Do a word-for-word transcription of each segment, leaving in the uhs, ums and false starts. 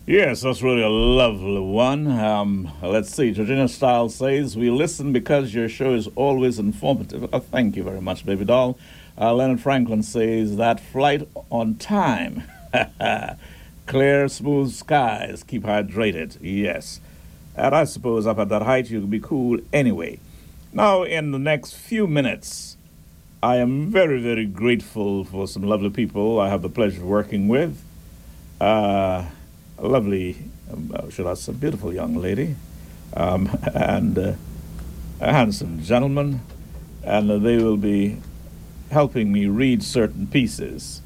Yes, that's really a lovely one. Um, let's see. Georgina Style says, we listen because your show is always informative. Oh, thank you very much, baby doll. Uh, Leonard Franklin says, that flight on time. Clear, smooth skies. Keep hydrated. Yes. And I suppose up at that height, you'll be cool anyway. Now, in the next few minutes, I am very, very grateful for some lovely people I have the pleasure of working with. Uh... A lovely, um, should I say, beautiful young lady, um, and uh, a handsome gentleman, and uh, they will be helping me read certain pieces.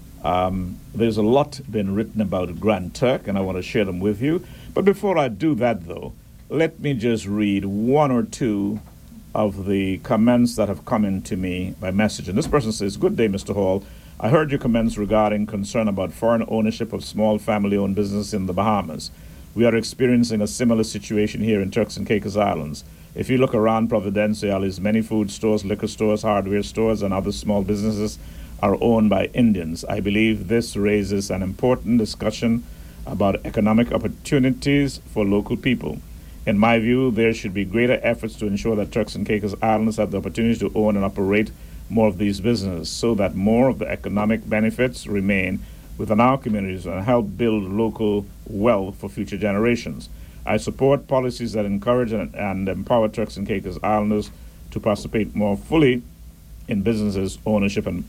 Um, there's a lot been written about Grand Turk, and I want to share them with you. But before I do that, though, let me just read one or two of the comments that have come in to me by message. And this person says, good day, Mister Hall. I heard your comments regarding concern about foreign ownership of small family-owned business in the Bahamas. We are experiencing a similar situation here in Turks and Caicos Islands. If you look around Providenciales, many food stores, liquor stores, hardware stores, and other small businesses are owned by Indians. I believe this raises an important discussion about economic opportunities for local people. In my view, there should be greater efforts to ensure that Turks and Caicos Islands have the opportunity to own and operate more of these businesses so that more of the economic benefits remain within our communities and help build local wealth for future generations. I support policies that encourage and, and empower Turks and Caicos Islanders to participate more fully in businesses, ownership, and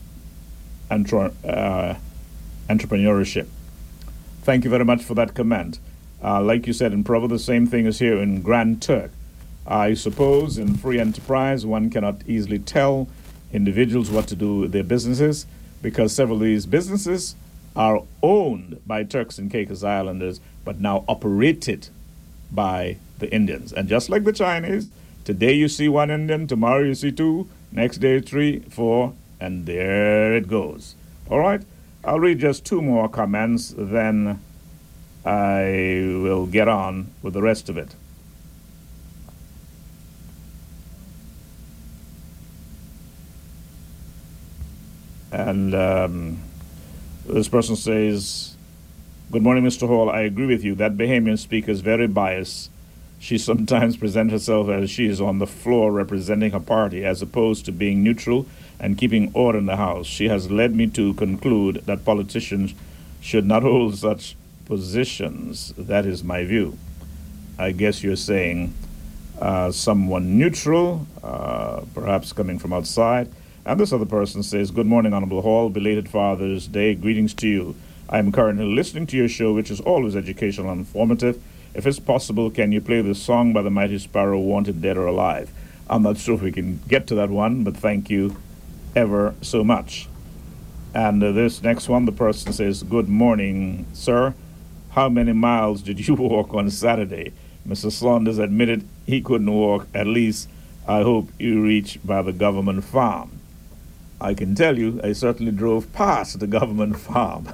entre, uh, entrepreneurship. Thank you very much for that comment. Uh, like you said in Provo, the same thing is here in Grand Turk. I suppose in free enterprise, one cannot easily tell individuals what to do with their businesses because several of these businesses are owned by Turks and Caicos Islanders but now operated by the Indians. And just like the Chinese, today you see one Indian, tomorrow you see two, next day three, four, and there it goes. All right, I'll read just two more comments, then I will get on with the rest of it. And um, this person says, good morning, Mister Hall. I agree with you. That Bahamian speaker is very biased. She sometimes presents herself as she is on the floor representing her party as opposed to being neutral and keeping order in the house. She has led me to conclude that politicians should not hold such positions. That is my view. I guess you're saying uh, someone neutral, uh, perhaps coming from outside. And this other person says, good morning, Honorable Hall. Belated Father's Day. Greetings to you. I am currently listening to your show, which is always educational and informative. If it's possible, can you play the song by the Mighty Sparrow, Wanted Dead or Alive? I'm not sure if we can get to that one, but thank you ever so much. And uh, this next one, the person says, good morning, sir. How many miles did you walk on Saturday? Mister Saunders admitted he couldn't walk. At least I hope you reach by the government farm. I can tell you, I certainly drove past the government farm.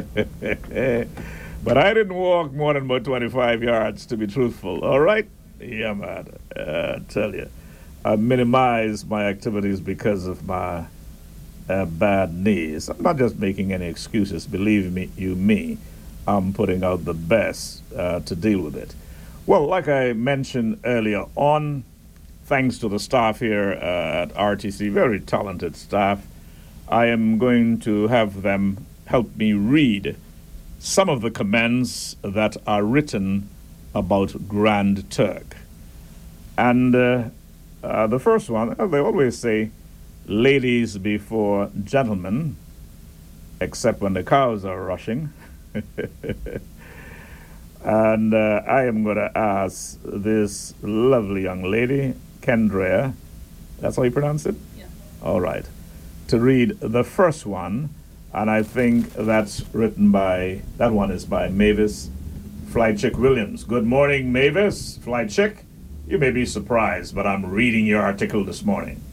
But I didn't walk more than about twenty-five yards, to be truthful. All right? Yeah, man. Uh, I tell you, I minimize my activities because of my uh, bad knees. I'm not just making any excuses. Believe me, you me. I'm putting out the best uh, to deal with it. Well, like I mentioned earlier on, thanks to the staff here uh, at R T C, very talented staff, I am going to have them help me read some of the comments that are written about Grand Turk. And uh, uh, the first one, uh, they always say, ladies before gentlemen, except when the cows are rushing. And uh, I am going to ask this lovely young lady, Kendra, that's how you pronounce it? Yeah. All right. To read the first one, and I think that's written by, that one is by Mavis Flight Chick Williams. Good morning, Mavis Flight Chick. You may be surprised, but I'm reading your article this morning.